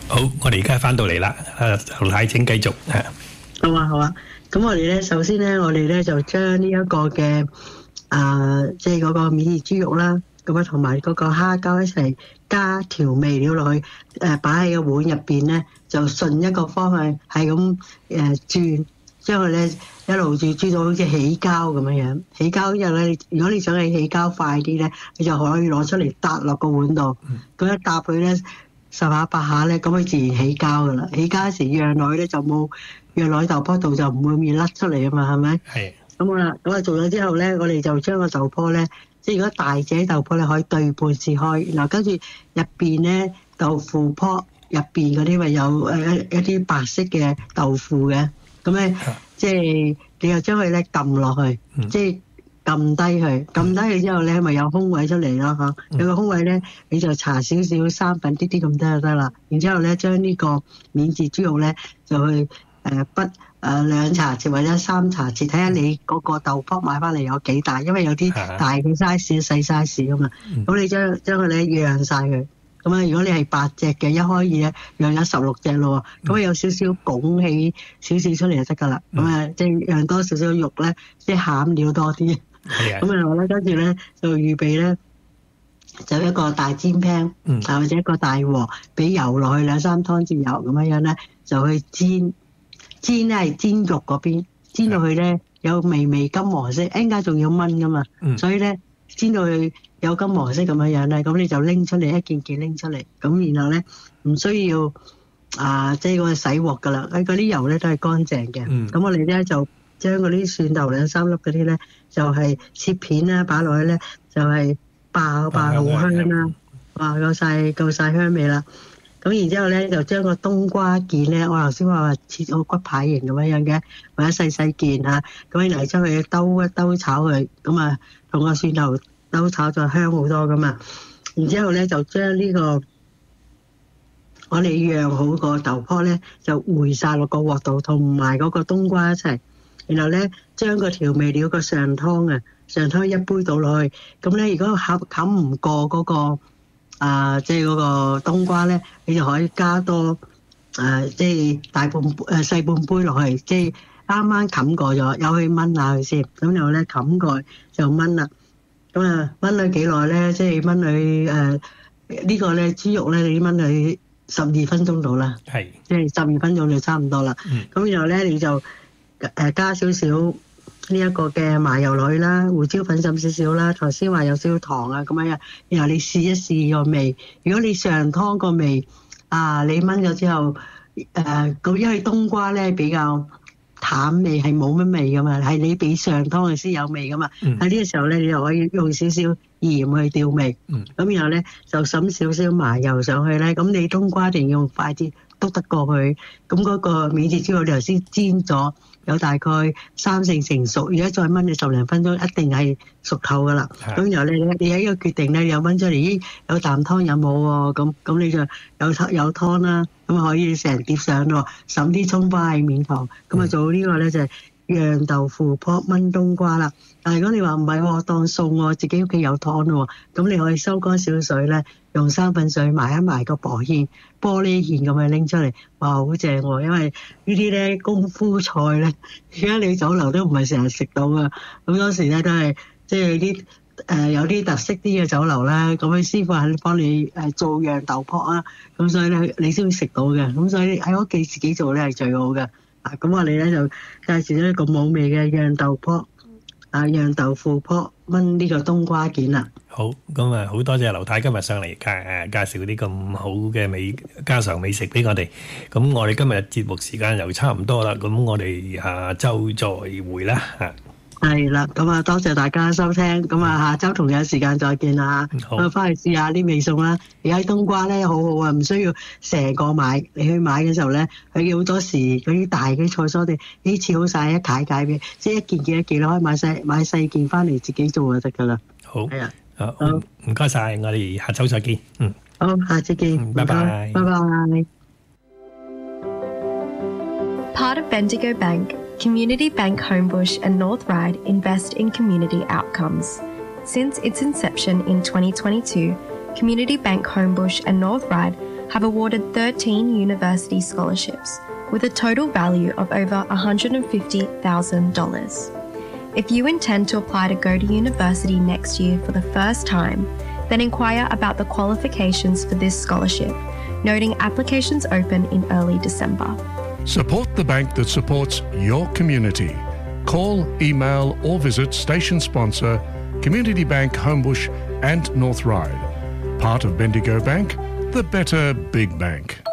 好，我哋而家翻到嚟啦，劉太請繼續。 好啊，好啊。咁我哋咧，首先咧，我哋咧就將呢一個嘅即係嗰個免治豬肉啦，咁啊同埋嗰個蝦膠一齊加調味料落去，擺喺個碗入邊咧，就順一個方向係咁轉，將佢咧一路煮到好似起膠咁樣樣。起膠之後咧，如果你想起膠快啲咧，你就可以攞出嚟搭落個碗度，咁一搭佢咧。十下八下咧，咁佢自然起膠噶啦。起膠時釀落去咧就冇釀落去豆泡度就唔會面甩出嚟啊嘛，係咪？係。咁好啦，咁啊做咗之後咧，我哋就將個豆泡咧，即係如果大隻豆泡咧可以對半撕開，然後跟住入邊咧豆腐泡入邊嗰啲咪有一啲白色嘅豆腐嘅，咁咧即係你又將佢咧撳落去，即係。撳低佢之後咧，咪有空位出嚟咯嚇。有個空位咧，你就搽少少生粉啲啲咁多就得啦。然之後咧，將呢個免治豬肉咧，就去滗2茶匙或者3茶匙，睇下你嗰個豆泡買翻嚟有幾大，因為有啲大嘅 size、細 size 噶嘛。咁你將佢咧釀晒佢。咁啊，如果你係8隻嘅，一開二咧釀咗16隻咯。咁有少少拱起少少出嚟就得噶啦。咁啊，即係釀多少少肉咧，即係餡料多啲。咁啊，我咧跟住咧就預備咧就一個大煎 pan，或者一個大鑊，俾油落去2-3湯匙油咁樣咧，就去煎。煎咧係煎肉嗰邊，煎到佢咧有微微金黃色，陣間仲要燜噶嘛，所以咧煎到佢有金黃色咁樣咧，咁你就拎出嚟一件件拎出嚟，咁然後咧唔需要即係嗰個洗鑊噶啦，嗰啲油咧都係乾淨嘅。咁我哋咧就將嗰啲蒜頭2-3粒嗰啲咧，就係切片啦，擺落去咧就係爆好香啦，哇夠晒香味啦。咁然之後咧就將個冬瓜件咧，我頭先話切好骨牌形咁樣嘅，或者細細件嚇，咁然後將佢兜一兜炒佢，咁啊同個蒜頭兜炒就香好多噶嘛。然之後咧就將呢個我哋釀好個豆泡咧，就回晒落個鑊度，同埋嗰個冬瓜一齊。然後咧，將個調味料個上湯上湯一杯倒落去。咁咧，如果冚唔過嗰個即係嗰個冬瓜咧，你就可以加多即係細半杯落去，即係啱啱冚過咗，有去燜下佢先。咁然後咧冚蓋就燜啦。咁燜咗幾耐咧？即係燜佢呢個咧豬肉咧，你燜佢12分鐘到啦。係，即係12分鐘就差唔多啦。咁然後咧你就加少少呢一個嘅麻油落去啦，胡椒粉浸少少啦，頭先話有少少糖啊咁樣，然後你試一試個味。如果你上湯個味你燜咗之後咁因為冬瓜咧比較淡味，係冇乜味噶嘛，係你俾上湯嘅先有味噶嘛。喺呢個時候咧，你就可以用少少鹽去調味。咁然後咧就灑少少麻油上去咧，咁你冬瓜一定要用筷子篤得過去。咁嗰個免治豬肉你頭先煎咗有大概3-4成熟，而家再燜你10零分鐘，一定係熟透噶啦。咁然後你喺呢個決定咧，你又燜出嚟，咦有啖湯有冇喎？咁你就有湯啦，咁可以成碟上咯，灑啲葱花喺面頭，咁啊做呢個咧就係釀豆腐泡燜冬瓜啦。但係如果你話唔係喎，當餸喎，自己屋企有湯喎，咁你可以收乾少水咧，用生粉水埋一埋個薄芡、玻璃芡咁樣拎出嚟，哇好正喎！因為呢啲咧功夫菜咧，而家你酒樓都唔係成日食到噶，咁多時咧都係即係啲有啲特色啲嘅酒樓啦，咁佢師傅係幫你做釀豆泡啊，咁所以咧你先會食到嘅，咁所以喺屋企自己做咧係最好嘅。咁我哋咧就介紹咗一個冇味嘅釀豆泡。釀豆腐泡燜呢個冬瓜件啦。好，咁啊好多謝劉太今日上嚟介紹啲咁好嘅家常美食俾我哋。咁我哋今日節目時間又差唔多啦，咁我哋下週再會啦嚇。係啦，咁啊多謝大家收聽，咁啊下週同樣時間再見啦。好，翻去試下啲味餸啦。而家冬瓜咧好好啊，唔需要成個買。你去買嘅時候咧，佢好多時嗰啲大嘅菜蔬店呢切好晒一解嘅，即係一件一件咯，可以買細件翻嚟自己做就得噶啦。好，係啊，好唔該晒，我哋下週再見。好，下次見，拜拜，拜拜。 Part of Bendigo Bank, Community Bank Homebush and North Ryde invest in community outcomes. Since its inception in 2022, Community Bank Homebush and North Ryde have awarded 13 university scholarships with a total value of over $150,000. If you intend to apply to go to university next year for the first time, then inquire about the qualifications for this scholarship, noting applications open in early December. Support the bank that supports your community. Call, email or visit station sponsor Community Bank Homebush and North Ryde. Part of Bendigo Bank, the better big bank.